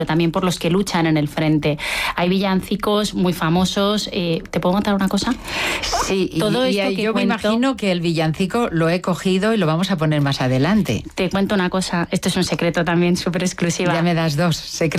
también por los que luchan en el frente. Hay villancicos muy famosos. ¿Te puedo contar una cosa? Sí, todo y esto que yo me imagino que el villancico lo he cogido y lo vamos a poner más adelante. Te cuento una cosa, esto es un secreto también súper exclusiva. Ya me das 2 secretos.